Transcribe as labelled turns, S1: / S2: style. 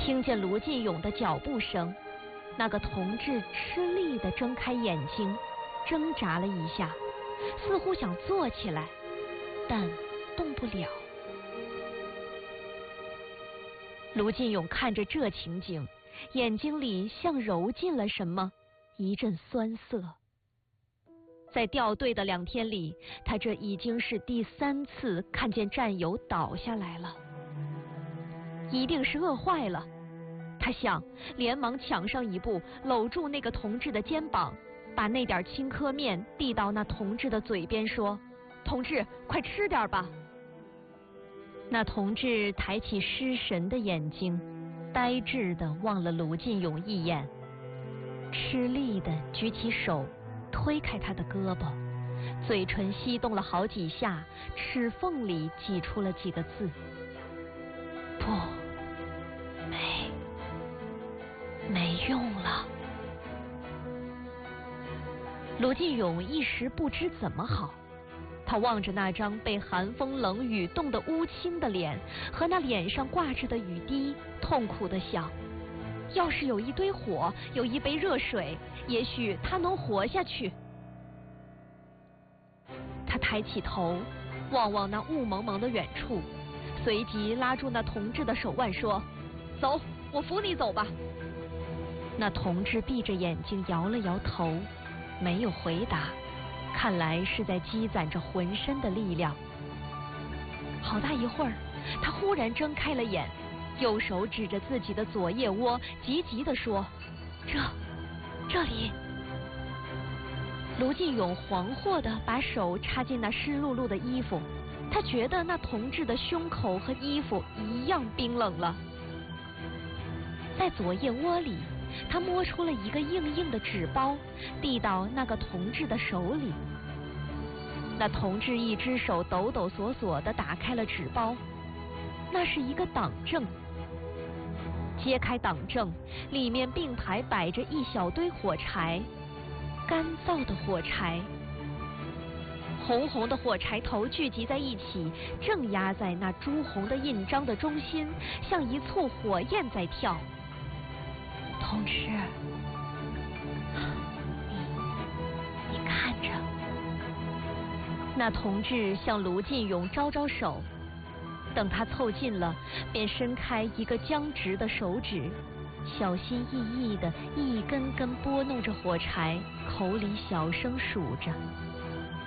S1: 听见卢进勇的脚步声，那个同志吃力地睁开眼睛，挣扎了一下，似乎想坐起来，但动不了。卢进勇看着这情景，眼睛里像揉进了什么，一阵酸涩。在调队的2天里，他这已经是第3次看见战友倒下来了，一定是饿坏了。他想，连忙抢上一步，搂住那个同志的肩膀，把那点青稞面递到那同志的嘴边，说：“同志，快吃点吧。”那同志抬起失神的眼睛，呆滞地望了卢进勇一眼，吃力地举起手推开他的胳膊，嘴唇翕动了好几下，齿缝里挤出了几个字：“不，没用了。”卢进勇一时不知怎么好，他望着那张被寒风冷雨冻得乌青的脸和那脸上挂着的雨滴，痛苦地想，要是有一堆火，有一杯热水，也许他能活下去。他抬起头望望那雾蒙蒙的远处，随即拉住那同志的手腕说：“走，我扶你走吧。”那同志闭着眼睛摇了摇头，没有回答，看来是在积攒着浑身的力量。好大一会儿，他忽然睁开了眼，右手指着自己的左腋窝，急急地说：“这里。”卢进勇惶惑地把手插进那湿漉漉的衣服，他觉得那同志的胸口和衣服一样冰冷了。在左腋窝里，他摸出了一个硬硬的纸包，递到那个同志的手里。那同志一只手抖抖索索地打开了纸包，那是一个党证。揭开党证，里面并排摆着一小堆火柴，干燥的火柴，红红的火柴头聚集在一起，正压在那朱红的印章的中心，像一簇火焰在跳。同志，你看着。那同志向卢进勇招招手，等他凑近了，便伸开一个僵直的手指，小心翼翼地一根根拨弄着火柴，口里小声数着。